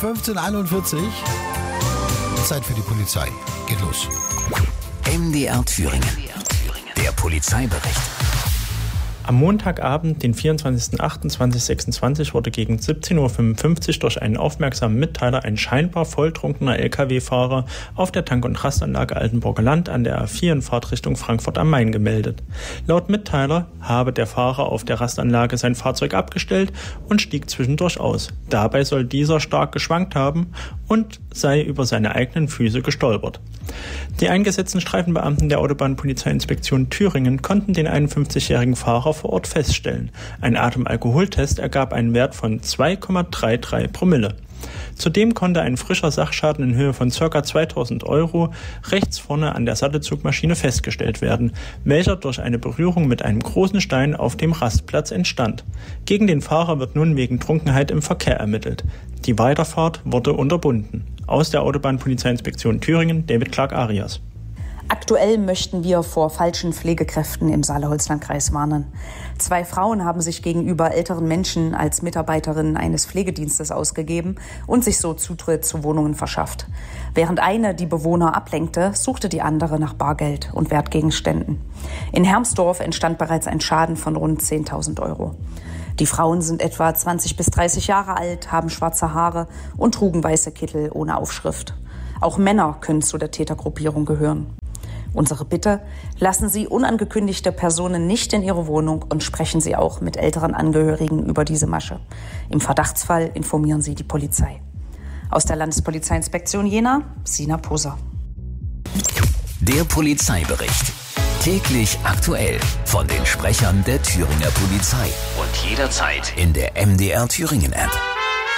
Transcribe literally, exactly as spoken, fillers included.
fünfzehn Uhr einundvierzig. Zeit für die Polizei. Geht los. M D R Thüringen. Der Polizeibericht. Am Montagabend, den vierundzwanzigsten achten zweitausendsechsundzwanzig, wurde gegen siebzehn Uhr fünfundfünfzig durch einen aufmerksamen Mitteiler ein scheinbar volltrunkener L K W-Fahrer auf der Tank- und Rastanlage Altenburger Land an der A vier in Fahrtrichtung Frankfurt am Main gemeldet. Laut Mitteiler habe der Fahrer auf der Rastanlage sein Fahrzeug abgestellt und stieg zwischendurch aus. Dabei soll dieser stark geschwankt haben und sei über seine eigenen Füße gestolpert. Die eingesetzten Streifenbeamten der Autobahnpolizeiinspektion Thüringen konnten den einundfünfzigjährigen Fahrer vor Ort feststellen. Ein Atemalkoholtest ergab einen Wert von zwei Komma dreiunddreißig Promille. Zudem konnte ein frischer Sachschaden in Höhe von ca. zweitausend Euro rechts vorne an der Sattelzugmaschine festgestellt werden, welcher durch eine Berührung mit einem großen Stein auf dem Rastplatz entstand. Gegen den Fahrer wird nun wegen Trunkenheit im Verkehr ermittelt. Die Weiterfahrt wurde unterbunden. Aus der Autobahnpolizeiinspektion Thüringen, David Clark-Arias. Aktuell möchten wir vor falschen Pflegekräften im Saale-Holzland-Kreis warnen. Zwei Frauen haben sich gegenüber älteren Menschen als Mitarbeiterinnen eines Pflegedienstes ausgegeben und sich so Zutritt zu Wohnungen verschafft. Während eine die Bewohner ablenkte, suchte die andere nach Bargeld und Wertgegenständen. In Hermsdorf entstand bereits ein Schaden von rund zehntausend Euro. Die Frauen sind etwa zwanzig bis dreißig Jahre alt, haben schwarze Haare und trugen weiße Kittel ohne Aufschrift. Auch Männer können zu der Tätergruppierung gehören. Unsere Bitte: Lassen Sie unangekündigte Personen nicht in Ihre Wohnung und sprechen Sie auch mit älteren Angehörigen über diese Masche. Im Verdachtsfall informieren Sie die Polizei. Aus der Landespolizeiinspektion Jena, Sina Poser. Der Polizeibericht. Täglich aktuell von den Sprechern der Thüringer Polizei und jederzeit in der M D R Thüringen App.